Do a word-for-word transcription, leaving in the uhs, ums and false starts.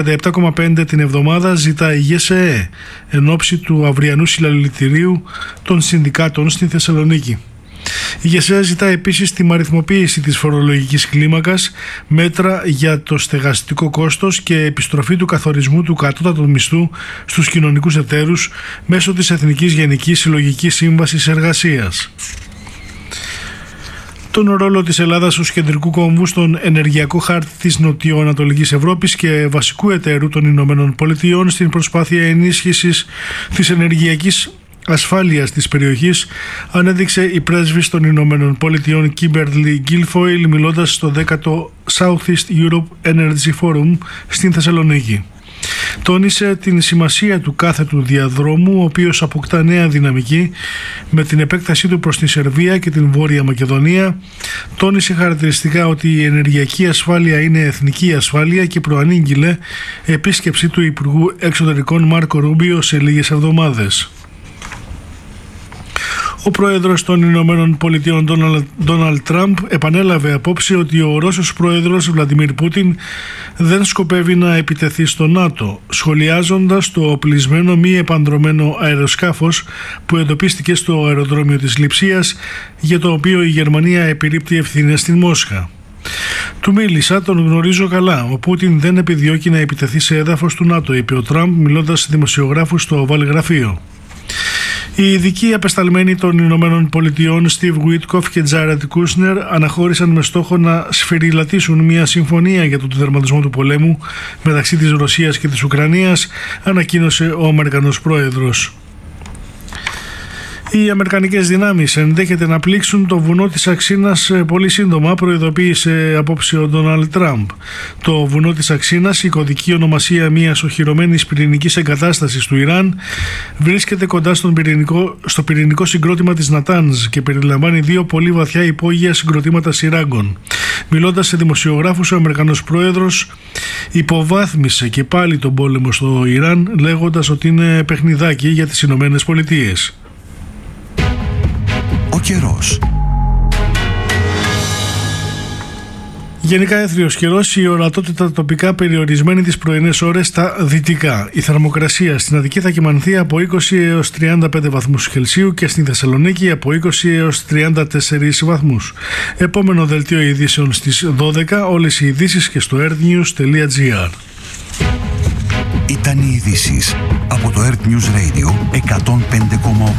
επτά κόμμα πέντε την εβδομάδα ζητάει η ΓΕΣΕΕ εν ώψη του αυριανού συλλαλητηρίου των συνδικάτων στη Θεσσαλονίκη. Η ΓΕΣΕΕ ζητά επίσης τη αριθμοποίηση της φορολογικής κλίμακας, μέτρα για το στεγαστικό κόστος και επιστροφή του καθορισμού του κατώτατου μισθού στους κοινωνικούς εταίρους μέσω της Εθνικής Γενικής Συλλογικής Σύμβασης Εργασίας. Τον ρόλο της Ελλάδας ως κεντρικού κόμβου στον ενεργειακό χάρτη της νοτιοανατολικής Ευρώπης και βασικού εταίρου των Ηνωμένων Πολιτειών στην προσπάθεια ενίσχυσης της ενεργειακής ασφάλειας της περιοχής ανέδειξε η πρέσβης των Ηνωμένων Πολιτειών Kimberly Guilfoyle μιλώντας στο δέκατο Southeast Europe Energy Forum στην Θεσσαλονίκη. Τόνισε την σημασία του κάθετου διαδρόμου, ο οποίος αποκτά νέα δυναμική με την επέκτασή του προς τη Σερβία και την Βόρεια Μακεδονία. Τόνισε χαρακτηριστικά ότι η ενεργειακή ασφάλεια είναι εθνική ασφάλεια και προανήγγειλε επίσκεψη του Υπουργού Εξωτερικών Μάρκο Ρούμπιο σε λίγες εβδομάδες. Ο πρόεδρος των Ηνωμένων Πολιτειών Ντόναλντ Τραμπ επανέλαβε απόψε ότι ο Ρώσος πρόεδρος Βλαντιμίρ Πούτιν δεν σκοπεύει να επιτεθεί στο ΝΑΤΟ, σχολιάζοντας το οπλισμένο μη επανδρωμένο αεροσκάφος που εντοπίστηκε στο αεροδρόμιο της Λειψίας, για το οποίο η Γερμανία επιρρίπτει ευθύνες στην Μόσχα. Του μίλησα, τον γνωρίζω καλά. Ο Πούτιν δεν επιδιώκει να επιτεθεί σε έδαφος του ΝΑΤΟ, είπε ο Τραμπ μιλώντας σε δημοσιογράφους στο Oval Γραφείο. Οι ειδικοί απεσταλμένοι των Ηνωμένων Πολιτειών Στιβ Γουίτκοφ και Τζάρετ Κούσνερ αναχώρησαν με στόχο να σφυριλατήσουν μια συμφωνία για τον τερματισμό του πολέμου μεταξύ της Ρωσίας και της Ουκρανίας, ανακοίνωσε ο Αμερικανός πρόεδρος. Οι αμερικανικές δυνάμεις ενδέχεται να πλήξουν το βουνό της Αξίνας πολύ σύντομα, προειδοποίησε απόψε ο Ντόναλντ Τραμπ. Το βουνό της Αξίνας, η κωδική ονομασία μιας οχυρωμένης πυρηνικής εγκατάστασης του Ιράν, βρίσκεται κοντά στον πυρηνικό, στο πυρηνικό συγκρότημα της Νατάνζ και περιλαμβάνει δύο πολύ βαθιά υπόγεια συγκροτήματα σειράγκων. Μιλώντας σε δημοσιογράφους, ο Αμερικανός πρόεδρος υποβάθμισε και πάλι τον πόλεμο στο Ιράν, λέγοντας ότι είναι παιχνιδάκι για τις Ηνωμένες Πολιτείες. Ο καιρός. Γενικά έθριος καιρός, η ορατότητα τοπικά περιορισμένη τις πρωινές ώρες στα δυτικά. Η θερμοκρασία στην Αττική θα κυμανθεί από είκοσι έως τριάντα πέντε βαθμούς Κελσίου και στην Θεσσαλονίκη από είκοσι έως τριάντα τέσσερις βαθμούς. Επόμενο δελτίο ειδήσεων στις δώδεκα, όλες οι ειδήσεις και στο earthnews τελεία gr. Ήταν οι ειδήσεις από το Earth News Radio εκατόν πέντε κόμμα οκτώ.